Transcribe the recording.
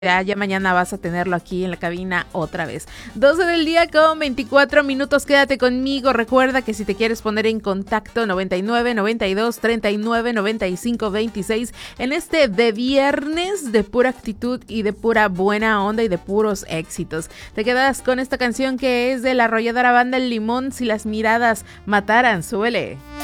Ya mañana vas a tenerlo aquí en la cabina otra vez. 12 del día con 24 minutos. Quédate conmigo. Recuerda que si te quieres poner en contacto, 99 92 39 95 26 en este de viernes de pura actitud y de pura buena onda y de puros éxitos. Te quedas con esta canción que es de la arrolladora Banda El Limón, Si las miradas mataran. Súbele.